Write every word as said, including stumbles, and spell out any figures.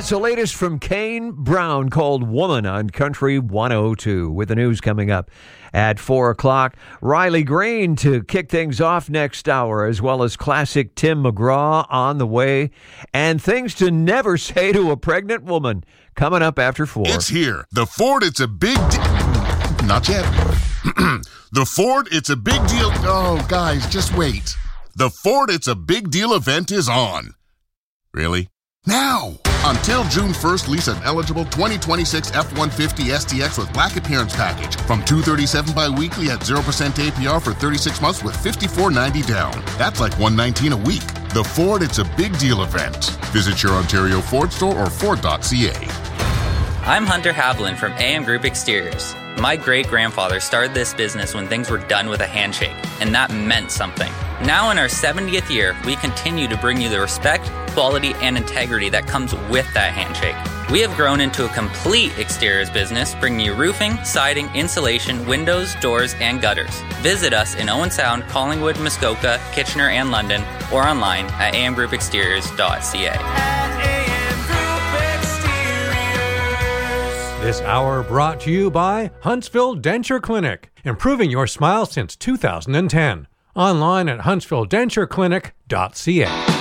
That's the latest from Kane Brown called Woman on Country one oh two. With the news coming up at four o'clock. Riley Green to kick things off next hour, as well as classic Tim McGraw on the way. And things to never say to a pregnant woman coming up after four. It's here. The Ford It's a Big Deal. Not yet. The Ford It's a Big Deal. Oh, guys, just wait. The Ford It's a Big Deal event is on. Really? Now! Until June first, lease an eligible twenty twenty-six F one fifty S T X with black appearance package from two hundred thirty-seven dollars bi-weekly at zero percent A P R for thirty-six months with fifty-four ninety down. That's like one hundred nineteen dollars a week. The Ford It's a Big Deal event. Visit your Ontario Ford store or Ford dot C A. I'm Hunter Havlin from A M Group Exteriors. My great-grandfather started this business when things were done with a handshake, and that meant something. Now in our seventieth year, we continue to bring you the respect, quality, and integrity that comes with that handshake. We have grown into a complete exteriors business, bringing you roofing, siding, insulation, windows, doors, and gutters. Visit us in Owen Sound, Collingwood, Muskoka, Kitchener, and London, or online at a m group exteriors dot c a. This hour brought to you by Huntsville Denture Clinic, improving your smile since two thousand ten. Online at huntsville denture clinic dot c a.